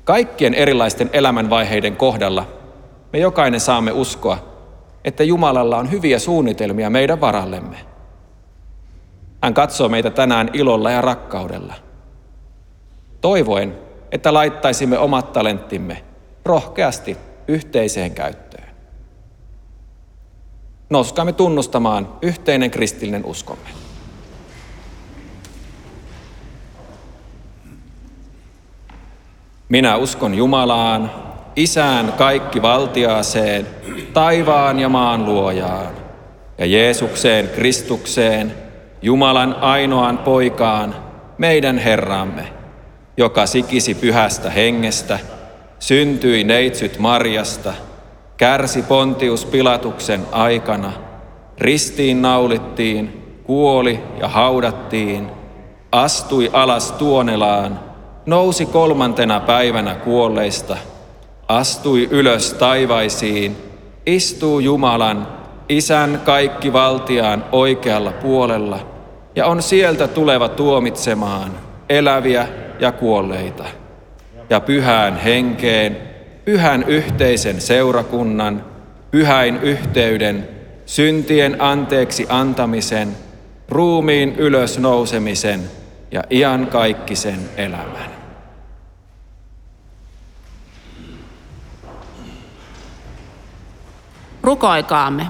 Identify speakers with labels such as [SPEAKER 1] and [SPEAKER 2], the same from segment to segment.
[SPEAKER 1] Kaikkien erilaisten elämänvaiheiden kohdalla me jokainen saamme uskoa, että Jumalalla on hyviä suunnitelmia meidän varallemme. Hän katsoo meitä tänään ilolla ja rakkaudella. Toivoen, että laittaisimme omat talenttimme rohkeasti yhteiseen käyttöön. Nousukaamme tunnustamaan yhteinen kristillinen uskomme. Minä uskon Jumalaan, Isään kaikkivaltiaaseen, taivaan ja maan luojaan, ja Jeesukseen Kristukseen, Jumalan ainoaan poikaan, meidän Herramme, joka sikisi pyhästä hengestä, syntyi neitsyt Marjasta, kärsi Pontius Pilatuksen aikana, ristiin naulittiin, kuoli ja haudattiin, astui alas Tuonelaan, nousi 3. päivänä kuolleista, astui ylös taivaisiin, istuu Jumalan, Isän kaikkivaltiaan oikealla puolella ja on sieltä tuleva tuomitsemaan eläviä ja kuolleita. Ja pyhään henkeen, pyhän yhteisen seurakunnan, pyhäin yhteyden, syntien anteeksi antamisen, ruumiin ylösnousemisen ja iankaikkisen elämän.
[SPEAKER 2] Rukoilkaamme.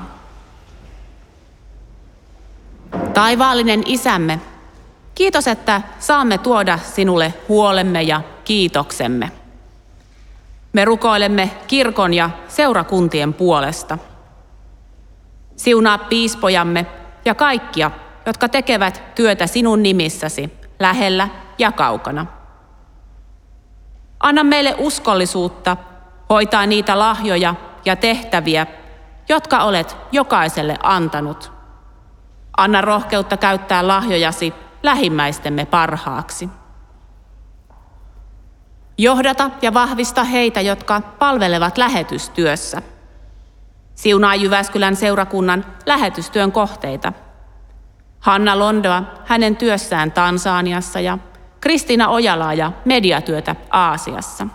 [SPEAKER 2] Taivaallinen Isämme, kiitos, että saamme tuoda sinulle huolemme ja kiitoksemme. Me rukoilemme kirkon ja seurakuntien puolesta. Siunaa piispojamme ja kaikkia, jotka tekevät työtä sinun nimissäsi lähellä ja kaukana. Anna meille uskollisuutta hoitaa niitä lahjoja ja tehtäviä, jotka olet jokaiselle antanut. Anna rohkeutta käyttää lahjojasi lähimmäistemme parhaaksi. Johdata ja vahvista heitä, jotka palvelevat lähetystyössä. Siunaa Jyväskylän seurakunnan lähetystyön kohteita. Hanna Londoa hänen työssään Tansaniassa ja Kristiina Ojalaa ja mediatyötä Aasiassa.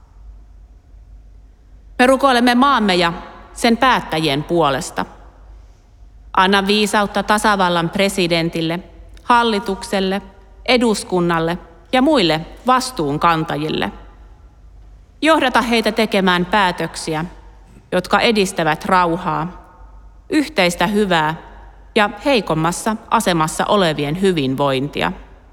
[SPEAKER 2] Me rukoilemme maamme ja sen päättäjien puolesta. Anna viisautta tasavallan presidentille, hallitukselle, eduskunnalle ja muille vastuunkantajille. Johdata heitä tekemään päätöksiä, jotka edistävät rauhaa, yhteistä hyvää ja heikommassa asemassa olevien hyvinvointia.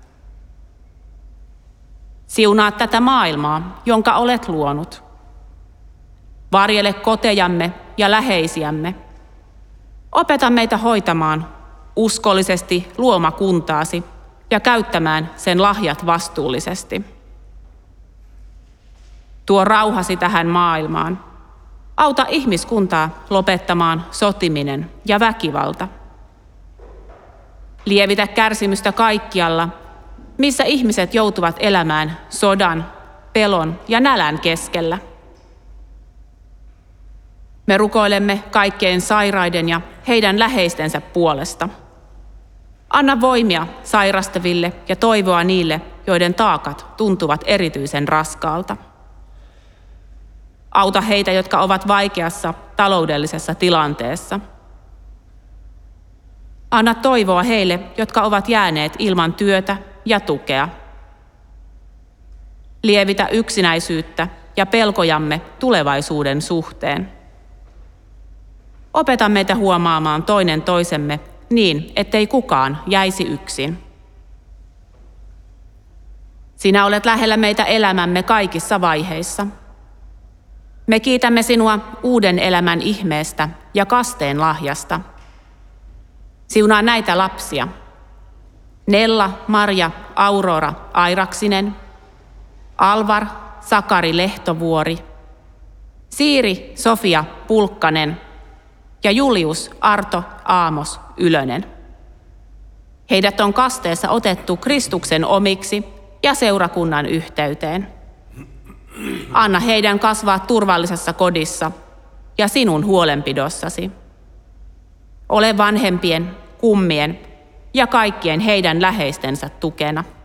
[SPEAKER 2] Siunaa tätä maailmaa, jonka olet luonut. Varjele kotejamme ja läheisiämme. Opeta meitä hoitamaan uskollisesti luomakuntaasi ja käyttämään sen lahjat vastuullisesti. Tuo rauhasi tähän maailmaan. Auta ihmiskuntaa lopettamaan sotiminen ja väkivalta. Lievitä kärsimystä kaikkialla, missä ihmiset joutuvat elämään sodan, pelon ja nälän keskellä. Me rukoilemme kaikkein sairaiden ja heidän läheistensä puolesta. Anna voimia sairastaville ja toivoa niille, joiden taakat tuntuvat erityisen raskaalta. Auta heitä, jotka ovat vaikeassa taloudellisessa tilanteessa. Anna toivoa heille, jotka ovat jääneet ilman työtä ja tukea. Lievitä yksinäisyyttä ja pelkojamme tulevaisuuden suhteen. Opeta meitä huomaamaan toinen toisemme niin, ettei kukaan jäisi yksin. Sinä olet lähellä meitä elämämme kaikissa vaiheissa. Me kiitämme sinua uuden elämän ihmeestä ja kasteen lahjasta. Siunaa näitä lapsia. Nella, Marja, Aurora, Airaksinen, Alvar, Sakari, Lehtovuori, Siiri, Sofia, Pulkkanen ja Julius, Arto, Aamos, Ylönen. Heidät on kasteessa otettu Kristuksen omiksi ja seurakunnan yhteyteen. Anna heidän kasvaa turvallisessa kodissa ja sinun huolenpidossasi. Ole vanhempien, kummien ja kaikkien heidän läheistensä tukena.